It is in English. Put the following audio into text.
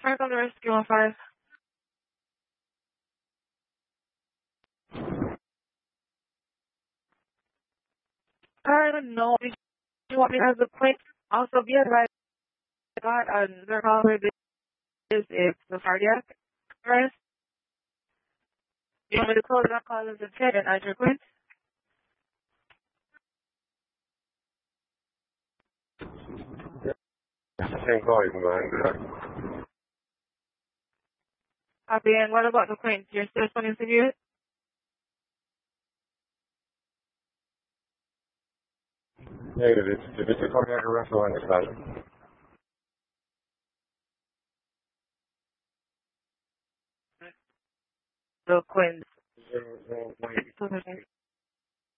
Frank on the rescue on 5. I don't know. Did you want me to have the plate? Also, be advised, God, their call for this is it's the cardiac arrest. You want me to close that call as a 10 and add your Quint? Same call, you can go ahead and do that. Copy. And what about the Quint? You're still wanting to view it? Negative. If it's a cardiac arrest, I'll understand it. The Quint. 001.